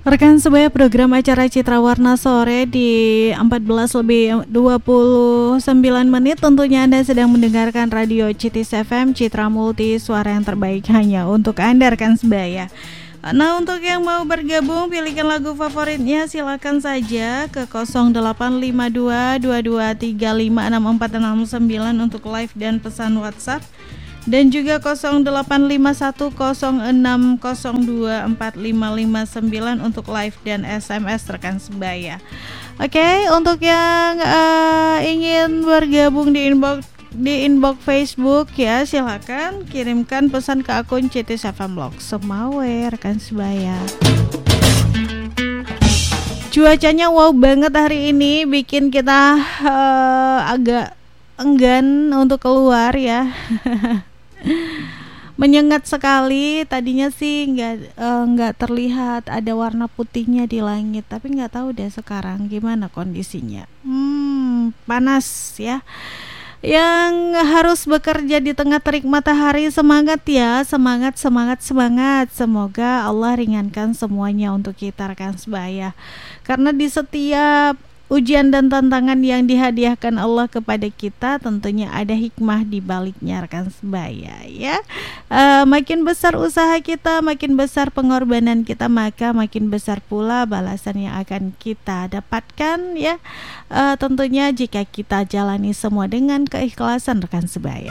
Rekan sebaya, program acara Citra Warna Sore di 14:29 menit. Tentunya Anda sedang mendengarkan Radio Citis FM, Citra Multi, suara yang terbaik hanya untuk Anda rekan sebaya. Nah, untuk yang mau bergabung, pilihkan lagu favoritnya, silakan saja ke 085222356469 untuk live dan pesan WhatsApp. Dan juga 085106024559 untuk live dan SMS rekan sebaya. Oke, untuk yang ingin bergabung di inbox Facebook ya, silakan kirimkan pesan ke akun Citis FM Blog Semawe rekan sebaya. Cuacanya wow banget hari ini, bikin kita agak enggan untuk keluar ya. Menyengat sekali. Tadinya sih nggak terlihat ada warna putihnya di langit, tapi nggak tahu deh sekarang gimana kondisinya. Panas ya. Yang harus bekerja di tengah terik matahari, semangat ya, semangat. Semoga Allah ringankan semuanya untuk kita rekan sebaya. Karena di setiap ujian dan tantangan yang dihadiahkan Allah kepada kita, tentunya ada hikmah di baliknya rekan sebaya ya. Makin besar usaha kita, makin besar pengorbanan kita, maka makin besar pula balasan yang akan kita dapatkan ya. Tentunya jika kita jalani semua dengan keikhlasan rekan sebaya.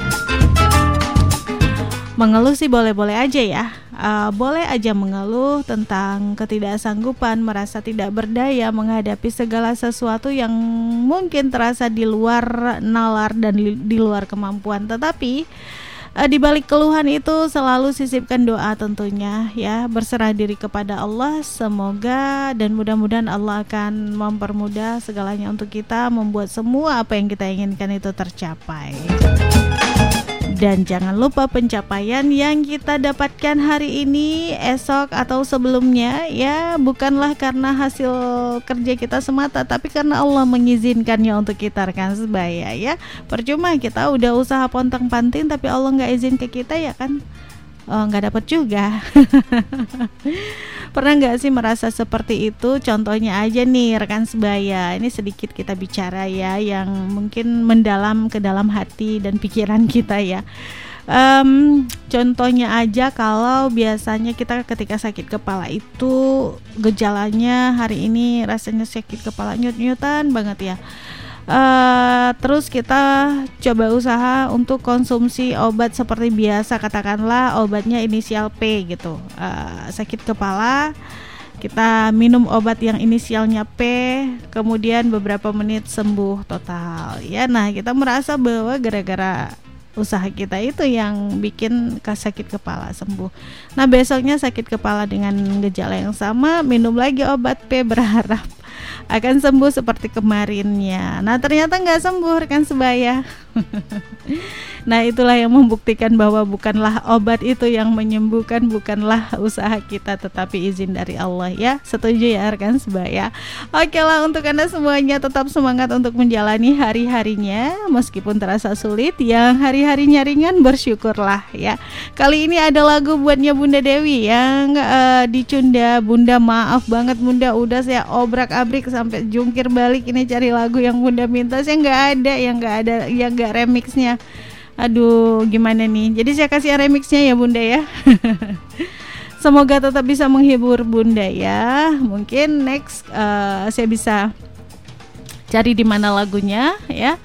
Mengeluh sih boleh-boleh aja ya. Boleh aja mengeluh tentang ketidaksanggupan, merasa tidak berdaya menghadapi segala sesuatu yang mungkin terasa di luar nalar dan di luar kemampuan. Tetapi di balik keluhan itu selalu sisipkan doa tentunya ya, berserah diri kepada Allah. Semoga dan mudah-mudahan Allah akan mempermudah segalanya untuk kita, membuat semua apa yang kita inginkan itu tercapai. Dan jangan lupa pencapaian yang kita dapatkan hari ini, esok atau sebelumnya ya, bukanlah karena hasil kerja kita semata, tapi karena Allah mengizinkannya untuk kita rekan sebaya ya. Percuma kita udah usaha pontang-panting tapi Allah nggak izin ke kita ya kan, nggak dapat juga. Pernah nggak sih merasa seperti itu? Contohnya aja nih rekan sebaya, ini sedikit kita bicara ya, yang mungkin mendalam ke dalam hati dan pikiran kita ya. Contohnya aja, kalau biasanya kita ketika sakit kepala itu gejalanya hari ini rasanya sakit kepala nyut-nyutan banget ya. Terus kita coba usaha untuk konsumsi obat seperti biasa, katakanlah obatnya inisial P gitu. Sakit kepala, kita minum obat yang inisialnya P, kemudian beberapa menit sembuh total ya. Nah, kita merasa bahwa gara-gara usaha kita itu yang bikin sakit kepala sembuh. Nah, besoknya sakit kepala dengan gejala yang sama, minum lagi obat P, berharap akan sembuh seperti kemarinnya. Nah, ternyata nggak sembuh rekan sebaya. Nah, itulah yang membuktikan bahwa bukanlah obat itu yang menyembuhkan, bukanlah usaha kita, tetapi izin dari Allah ya. Setuju ya rekan sebaya? Oke lah, untuk Anda semuanya tetap semangat untuk menjalani hari-harinya meskipun terasa sulit. Yang hari-harinya ringan, bersyukurlah ya. Kali ini ada lagu buatnya Bunda Dewi yang dicunda. Bunda maaf banget Bunda, udah saya obrak-abrik sampai jungkir balik ini cari lagu yang Bunda minta, saya nggak ada yang nggak remixnya. Aduh, gimana nih? Jadi saya kasih remixnya ya Bunda ya. Semoga tetap bisa menghibur Bunda ya. Mungkin next saya bisa cari di mana lagunya ya.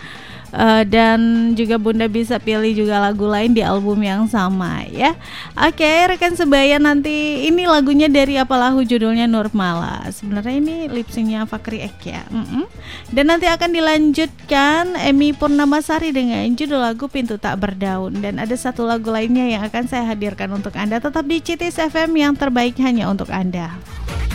Dan juga Bunda bisa pilih juga lagu lain di album yang sama ya. Oke, rekan sebaya, nanti ini lagunya dari Apalahu, judulnya Nurmala. Sebenarnya ini lip-syncnya Fakri Ek ya. Dan nanti akan dilanjutkan Emi Purnamasari dengan judul lagu Pintu Tak Berdaun. Dan ada satu lagu lainnya yang akan saya hadirkan untuk Anda. Tetap di Citis FM, yang terbaik hanya untuk Anda.